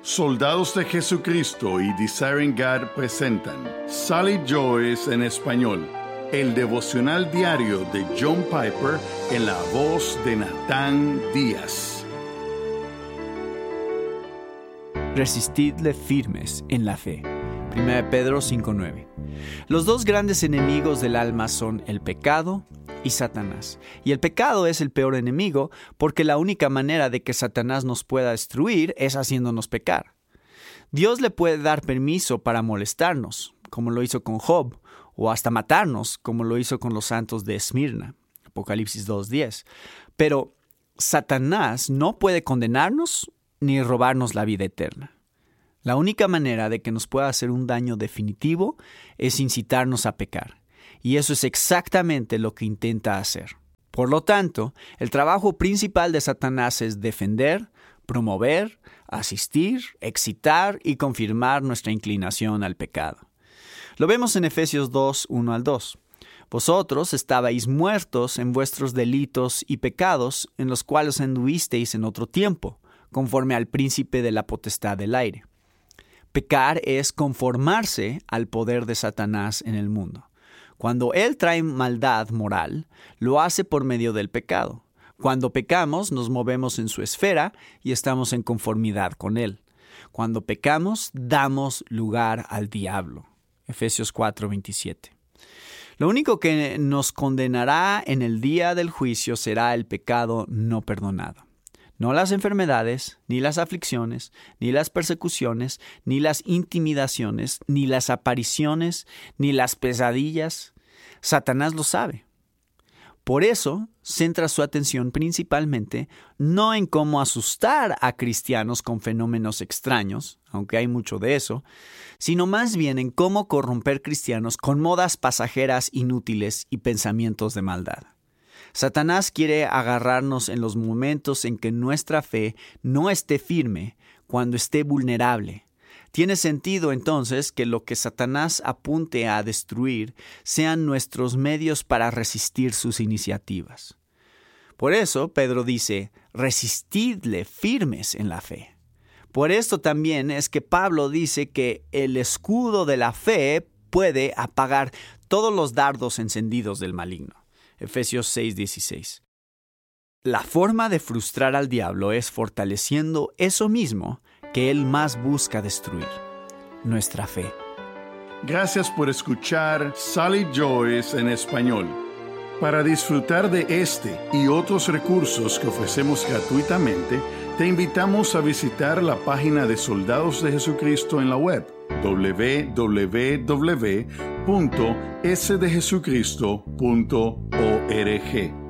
Soldados de Jesucristo y Desiring God presentan Solid Joys en español, el devocional diario de John Piper en la voz de Natán Díaz. Resistidle firmes en la fe. 1 Pedro 5:9. Los dos grandes enemigos del alma son el pecado y Satanás. Y el pecado es el peor enemigo porque la única manera de que Satanás nos pueda destruir es haciéndonos pecar. Dios le puede dar permiso para molestarnos, como lo hizo con Job, o hasta matarnos, como lo hizo con los santos de Esmirna. Apocalipsis 2:10. Pero Satanás no puede condenarnos ni robarnos la vida eterna. La única manera de que nos pueda hacer un daño definitivo es incitarnos a pecar. Y eso es exactamente lo que intenta hacer. Por lo tanto, el trabajo principal de Satanás es defender, promover, asistir, excitar y confirmar nuestra inclinación al pecado. Lo vemos en Efesios 2, 1 al 2. Vosotros estabais muertos en vuestros delitos y pecados, en los cuales anduvisteis en otro tiempo, conforme al príncipe de la potestad del aire. Pecar es conformarse al poder de Satanás en el mundo. Cuando él trae maldad moral, lo hace por medio del pecado. Cuando pecamos, nos movemos en su esfera y estamos en conformidad con él. Cuando pecamos, damos lugar al diablo. Efesios 4:27. Lo único que nos condenará en el día del juicio será el pecado no perdonado. No las enfermedades, ni las aflicciones, ni las persecuciones, ni las intimidaciones, ni las apariciones, ni las pesadillas. Satanás lo sabe. Por eso, centra su atención principalmente no en cómo asustar a cristianos con fenómenos extraños, aunque hay mucho de eso, sino más bien en cómo corromper cristianos con modas pasajeras inútiles y pensamientos de maldad. Satanás quiere agarrarnos en los momentos en que nuestra fe no esté firme, cuando esté vulnerable. Tiene sentido entonces que lo que Satanás apunte a destruir sean nuestros medios para resistir sus iniciativas. Por eso Pedro dice, resistidle firmes en la fe. Por esto también es que Pablo dice que el escudo de la fe puede apagar todos los dardos encendidos del maligno. Efesios 6:16. La forma de frustrar al diablo es fortaleciendo eso mismo que él más busca destruir, nuestra fe. Gracias por escuchar Solid Joys en español. Para disfrutar de este y otros recursos que ofrecemos gratuitamente, te invitamos a visitar la página de Soldados de Jesucristo en la web www.sdejesucristo.org.